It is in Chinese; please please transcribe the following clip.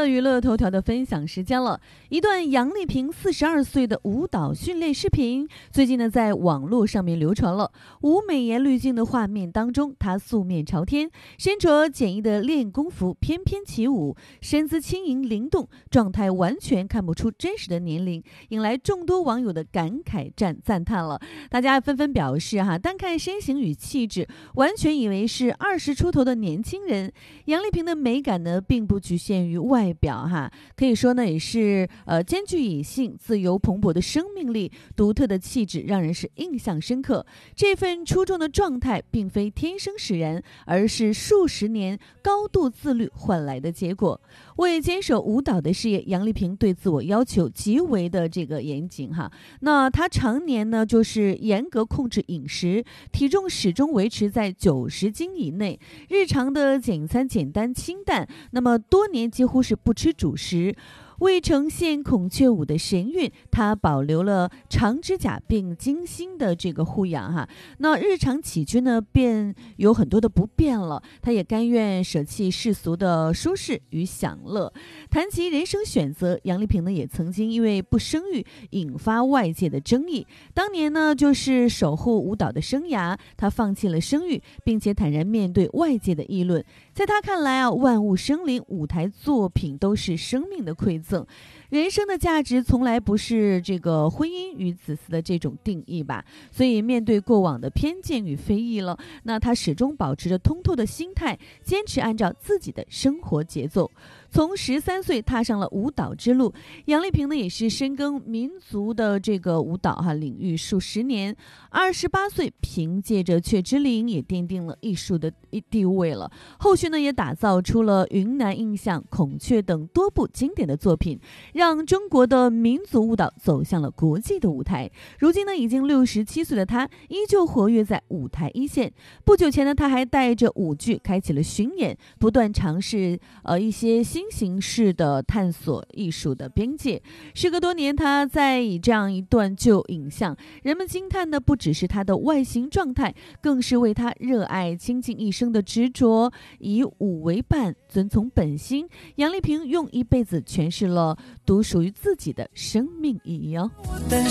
了娱乐头条的分享时间了。一段杨丽萍42岁的舞蹈训练视频，最近呢在网络上面流传了。无美颜滤镜的画面当中，她素面朝天，身着简易的练功服，翩翩起舞，身姿轻盈灵动，状态完全看不出真实的年龄，引来众多网友的感慨赞叹了。大家纷纷表示单看身形与气质，完全以为是20出头的年轻人。杨丽萍的美感呢，并不局限于外表可以说呢，也是兼具野性、自由蓬勃的生命力，独特的气质让人是印象深刻。这份出众的状态，并非天生使然，而是数十年高度自律换来的结果。为坚守舞蹈的事业，杨丽萍对自我要求极为的严谨那她常年呢就是严格控制饮食，体重始终维持在90斤以内，日常的简餐简单清淡，那么多年几乎是不吃主食。为呈现孔雀舞的神韵，她保留了长指甲并精心的护养那日常起居呢便有很多的不便了，她也甘愿舍弃世俗的舒适与享乐。谈及人生选择，杨丽萍呢也曾经因为不生育引发外界的争议。当年呢就是守护舞蹈的生涯，她放弃了生育，并且坦然面对外界的议论。在她看来万物生灵，舞台作品都是生命的馈赠。人生的价值从来不是婚姻与子嗣的这种定义吧，所以面对过往的偏见与非议了，那他始终保持着通透的心态，坚持按照自己的生活节奏。从13岁踏上了舞蹈之路，杨丽萍呢也是深耕民族的舞蹈领域数十年。28岁凭借着《雀之灵》也奠定了艺术的地位了，后续呢也打造出了《云南印象》《孔雀》等多部经典的作品，让中国的民族舞蹈走向了国际的舞台。如今呢已经67岁的她依旧活跃在舞台一线。不久前呢她还带着舞剧开启了巡演，不断尝试一些新形式的探索艺术的边界。时隔多年，她在以这样一段旧影像，人们惊叹的不只是她的外形状态，更是为她热爱倾尽一生的执着，以舞为伴，遵从本心。杨丽萍用一辈子诠释了独属于自己的生命意义